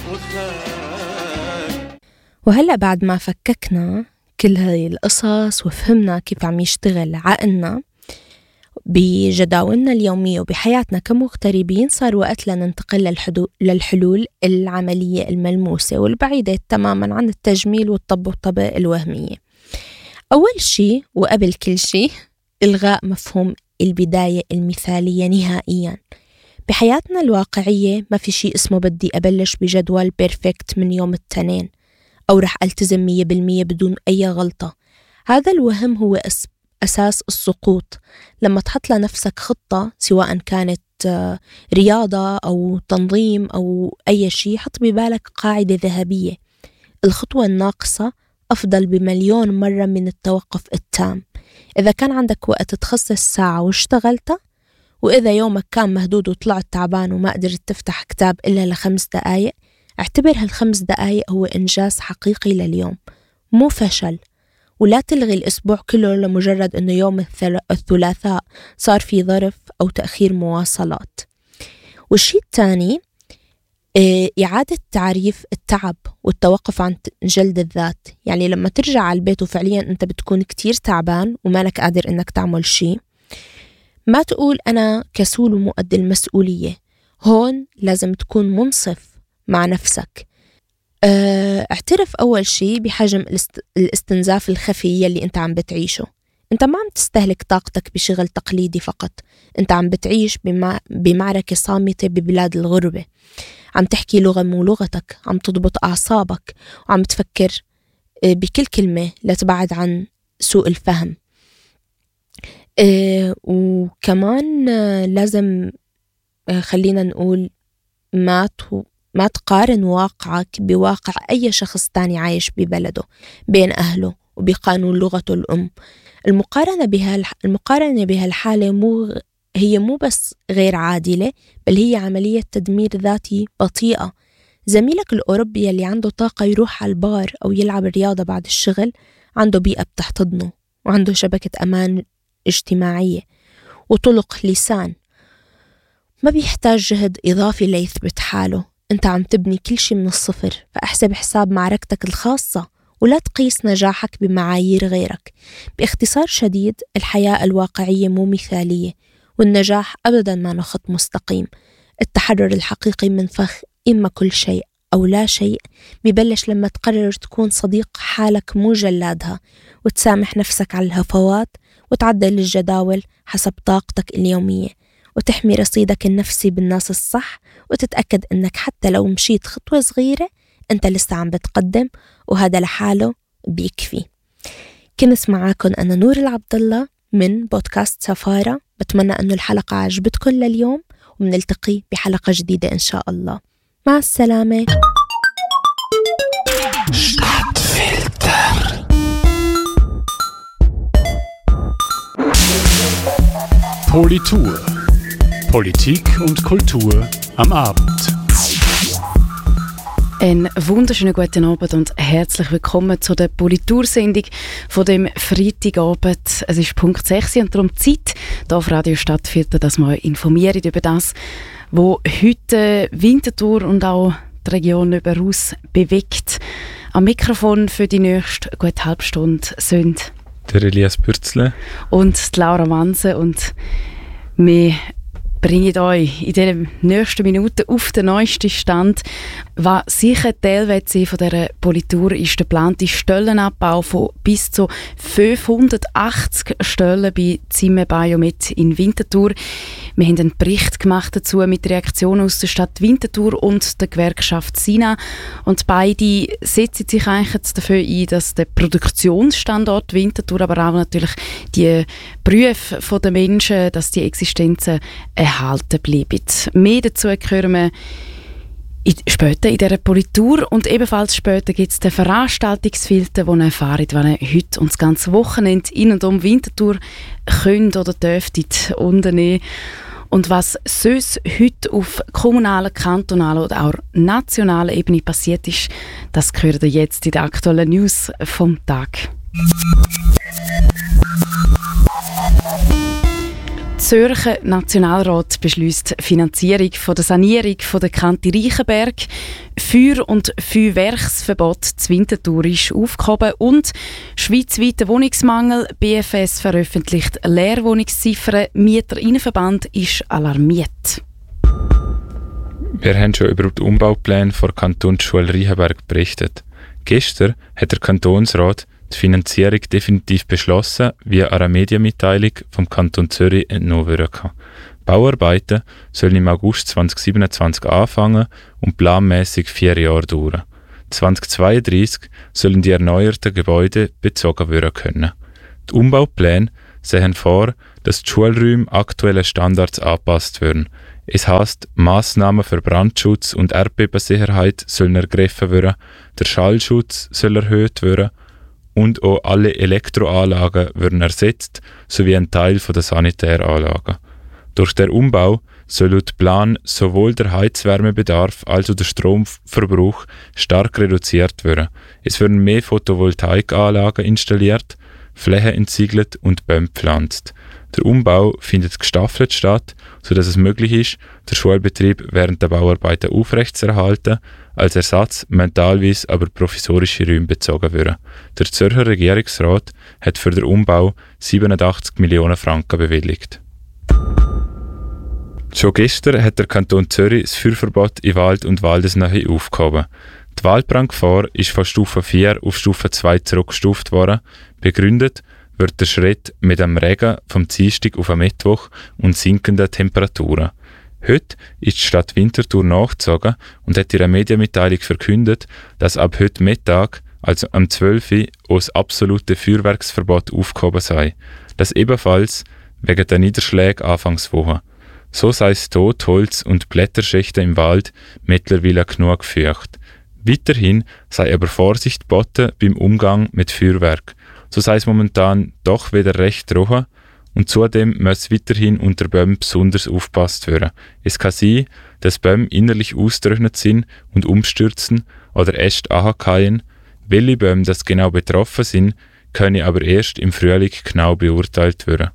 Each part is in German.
وهلأ بعد ما فككنا كل هاي القصص وفهمنا كيف عم يشتغل عقلنا بجداولنا اليومية وبحياتنا كمغتربين، صار وقت لننتقل للحلول العملية الملموسة والبعيدة تماما عن التجميل والطبطبة الوهمية. أول شيء وقبل كل شيء، إلغاء مفهوم البداية المثالية نهائيا. بحياتنا الواقعية ما في شيء اسمه بدي أبلش بجدول بيرفكت من يوم التنين أو رح ألتزم 100% بدون أي غلطة. هذا الوهم هو أساس السقوط. لما تحط لنفسك خطة، سواء كانت رياضة أو تنظيم أو أي شيء، حط ببالك قاعدة ذهبية: الخطوة الناقصة أفضل بمليون مرة من التوقف التام. إذا كان عندك وقت تخصص ساعة واشتغلتها، وإذا يومك كان مهدود وطلعت تعبان وما قدرت تفتح كتاب إلا ل5 دقايق، اعتبر هال5 دقايق هو إنجاز حقيقي لليوم، مو فشل. ولا تلغي الأسبوع كله لمجرد أنه يوم الثلاثاء صار في ظرف أو تأخير مواصلات. والشيء الثاني، إعادة تعريف التعب والتوقف عن جلد الذات. يعني لما ترجع على البيت وفعليا أنت بتكون كتير تعبان ومالك قادر أنك تعمل شيء، ما تقول أنا كسول ومؤدي المسؤولية. هون لازم تكون منصف مع نفسك. اعترف أول شيء بحجم الاستنزاف الخفي اللي أنت عم بتعيشه. أنت ما عم تستهلك طاقتك بشغل تقليدي فقط، أنت عم بتعيش بمعركة صامتة ببلاد الغربة. عم تحكي لغة مو لغتك، عم تضبط أعصابك، وعم تفكر بكل كلمة لتبعد عن سوء الفهم. وكمان لازم خلينا نقول ما تقارن واقعك بواقع أي شخص تاني عايش ببلده بين أهله وبقانون لغته الأم. المقارنة بهالحالة مو بس غير عادلة، بل هي عملية تدمير ذاتي بطيئة. زميلك الأوروبي اللي عنده طاقة يروح على البار أو يلعب رياضة بعد الشغل، عنده بيئة بتحتضنه، وعنده شبكة أمان اجتماعية وطلق لسان. ما بيحتاج جهد إضافي ليثبت حاله. أنت عم تبني كل شيء من الصفر، فأحسب حساب معركتك الخاصة ولا تقيس نجاحك بمعايير غيرك. باختصار شديد، الحياة الواقعية مو مثالية، والنجاح أبدا ما خط مستقيم. التحرر الحقيقي من فخ إما كل شيء أو لا شيء ببلش لما تقرر تكون صديق حالك مو جلادها، وتسامح نفسك على الهفوات، وتعدل الجداول حسب طاقتك اليومية، وتحمي رصيدك النفسي بالناس الصح، وتتأكد أنك حتى لو مشيت خطوة صغيرة أنت لسه عم بتقدم، وهذا لحاله بيكفي. كنت معاكم أنا نور العبدالله من بودكاست سفارة. بتمنى أنه الحلقة عجبتكم لليوم، ومنلتقي بحلقة جديدة إن شاء الله. مع السلامة. Politur. Politik und Kultur am Abend. Einen wunderschönen guten Abend und herzlich willkommen zu der Politursendung von dem Freitagabend. Es ist Punkt 6 und darum Zeit, hier auf Radio Stadtviertel, dass wir informieren über das, was heute Winterthur und auch die Region überaus bewegt. Am Mikrofon für die nächste gute halbe Stunde sind der Elias Bürzle und die Laura Manse, und wir bringen euch in den nächsten Minuten auf den neuesten Stand. Was sicher Teil wird sein von dieser Politur ist der geplante Stellenabbau von bis zu 580 Stellen bei Zimmer Biomet in Winterthur. Wir haben einen Bericht gemacht dazu mit Reaktionen aus der Stadt Winterthur und der Gewerkschaft SINA. Und beide setzen sich eigentlich dafür ein, dass der Produktionsstandort Winterthur, aber auch natürlich die Berufe der Menschen, dass die Existenzen erhalten bleiben. Mehr dazu hören wir später in dieser Politur, und ebenfalls später gibt es den Veranstaltungsfilter, den ihr erfahrt, wenn ihr heute und das ganze Wochenende in und um Winterthur könnt oder dürftet unternehmen. Und was sonst heute auf kommunaler, kantonaler oder auch nationaler Ebene passiert ist, das hört ihr jetzt in den aktuellen News vom Tag. Zürcher Nationalrat beschließt Finanzierung von der Sanierung von der Kante Reichenberg. Feuer- und Feuerwerksverbot zu Winterthur ist aufgehoben und schweizweiter Wohnungsmangel. BFS veröffentlicht Leerwohnungsziffern. Mieterinnenverband ist alarmiert. Wir haben schon über die Umbaupläne der Kantonsschule Reichenberg berichtet. Gestern hat der Kantonsrat die Finanzierung definitiv beschlossen, wie einer Medienmitteilung vom Kanton Zürich entnommen werden kann. Bauarbeiten sollen im August 2027 anfangen und planmäßig 4 Jahre dauern. 2032 sollen die erneuerten Gebäude bezogen werden können. Die Umbaupläne sehen vor, dass die Schulräume aktuellen Standards angepasst werden. Es heisst, Massnahmen für Brandschutz und Erdbebensicherheit sollen ergriffen werden, der Schallschutz soll erhöht werden und auch alle Elektroanlagen werden ersetzt, sowie ein Teil der Sanitäranlagen. Durch den Umbau soll laut Plan sowohl der Heizwärmebedarf als auch der Stromverbrauch stark reduziert werden. Es werden mehr Photovoltaikanlagen installiert, Flächen entsiegelt und Bäume gepflanzt. Der Umbau findet gestaffelt statt, sodass es möglich ist, den Schulbetrieb während der Bauarbeiten aufrechtzuerhalten. Als Ersatz mentalweise aber provisorische Räume bezogen werden. Der Zürcher Regierungsrat hat für den Umbau 87 Millionen Franken bewilligt. Schon gestern hat der Kanton Zürich das Feuerverbot in Wald und Waldesnähe aufgehoben. Die Waldbrandgefahr ist von Stufe 4 auf Stufe 2 zurückgestuft worden. Begründet wird der Schritt mit dem Regen vom Dienstag auf den Mittwoch und sinkenden Temperaturen. Heute ist die Stadt Winterthur nachgezogen und hat in einer Medienmitteilung verkündet, dass ab heute Mittag, also am 12. Uhr, auch das absolute Feuerwerksverbot aufgehoben sei. Das ebenfalls wegen der Niederschläge Anfangswoche. So sei es Tot, Holz und Blätterschichten im Wald mittlerweile genug gefürchtet. Weiterhin sei aber Vorsicht geboten beim Umgang mit Feuerwerk. So sei es momentan doch wieder recht trocken und zudem muss weiterhin unter Bäumen besonders aufgepasst werden. Es kann sein, dass Bäume innerlich ausgetrocknet sind und umstürzen oder Äste anfallen. Welche Bäume das genau betroffen sind, können aber erst im Frühling genau beurteilt werden.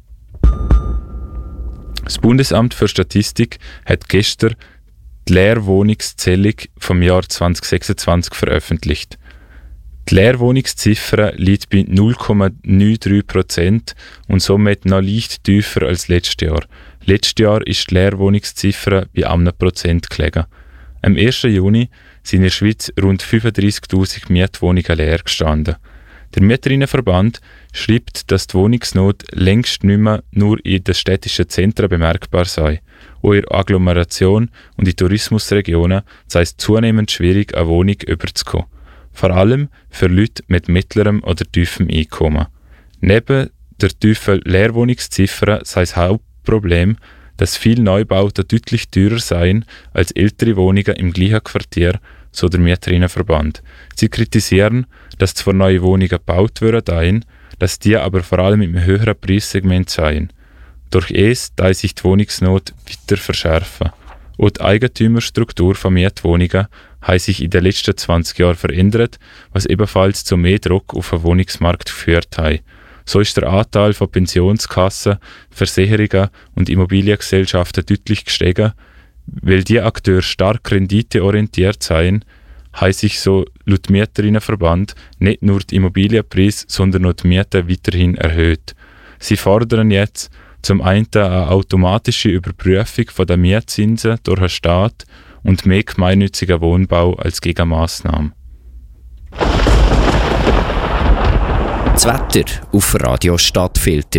Das Bundesamt für Statistik hat gestern die Leerwohnungszählung vom Jahr 2026 veröffentlicht. Die Leerwohnungsziffer liegt bei 0,93% und somit noch leicht tiefer als letztes Jahr. Letztes Jahr ist die Leerwohnungsziffer bei 1% gelegen. Am 1. Juni sind in der Schweiz rund 35'000 Mietwohnungen leer gestanden. Der Mieterinnenverband schreibt, dass die Wohnungsnot längst nicht mehr nur in den städtischen Zentren bemerkbar sei. Auch in der Agglomeration und in Tourismusregionen sei es zunehmend schwierig, eine Wohnung überzukommen. Vor allem für Leute mit mittlerem oder tiefem Einkommen. Neben der tiefen Leerwohnungsziffer sei das Hauptproblem, dass viele Neubauten deutlich teurer seien als ältere Wohnungen im gleichen Quartier, so der Mieterinnenverband. Sie kritisieren, dass zwar neue Wohnungen gebaut werden, dass die aber vor allem im höheren Preissegment seien. Durch es da sich die Wohnungsnot weiter verschärfen. Auch die Eigentümerstruktur von Mietwohnungen hat sich in den letzten 20 Jahren verändert, was ebenfalls zu mehr Druck auf den Wohnungsmarkt geführt hat. So ist der Anteil von Pensionskassen, Versicherungen und Immobiliengesellschaften deutlich gestiegen. Weil die Akteure stark renditeorientiert seien, haben sich so laut Mieterinnenverband nicht nur die Immobilienpreise, sondern auch die Mieten weiterhin erhöht. Sie fordern jetzt zum einen eine automatische Überprüfung der Mietzinsen durch den Staat und mehr gemeinnützigen Wohnbau als Gegenmaßnahme. Das Wetter auf Radio Stadtfilter.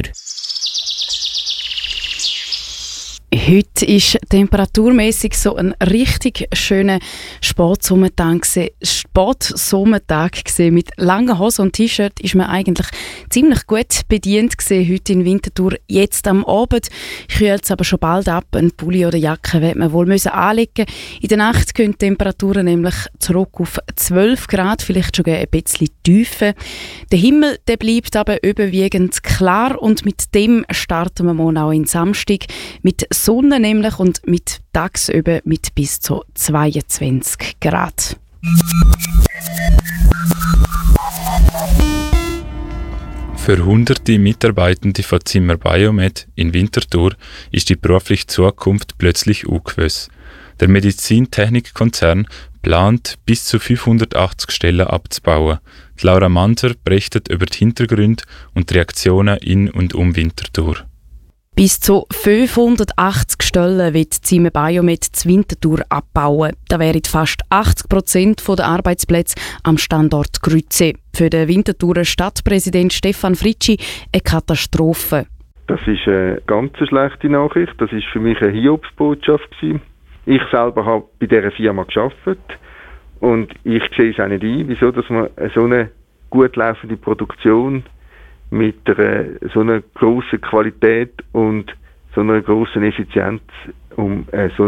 Heute ist temperaturmäßig so ein richtig schöner Sportsommertag mit langen Hosen und T-Shirt ist man eigentlich ziemlich gut bedient gewesen, heute in Winterthur. Jetzt am Abend kühlt es aber schon bald ab. Ein Pulli oder Jacke wird man wohl anlegen. In der Nacht gehen die Temperaturen nämlich zurück auf 12 Grad, vielleicht schon ein bisschen tiefer. Der Himmel der bleibt aber überwiegend klar und mit dem starten wir morgen auch in Samstag mit Sonne nämlich und mit tagsüber mit bis zu 22 Grad. Für hunderte Mitarbeitende von Zimmer Biomed in Winterthur ist die berufliche Zukunft plötzlich ungewiss. Der Medizintechnikkonzern plant, bis zu 580 Stellen abzubauen. Die Laura Manser berichtet über die Hintergründe und die Reaktionen in und um Winterthur. Bis zu 580 Stellen wird Zimmer Biomed zu Winterthur abbauen. Das wären fast 80% der Arbeitsplätze am Standort Grütze. Für den Winterthurer Stadtpräsident Stefan Fritschi eine Katastrophe. Das ist eine ganz schlechte Nachricht. Das ist für mich eine Hiobsbotschaft gewesen. Ich selber habe bei dieser Firma gearbeitet und ich sehe es auch nicht ein, wieso dass man so eine gut laufende Produktion mit so einer grossen Qualität und so einer grossen Effizienz so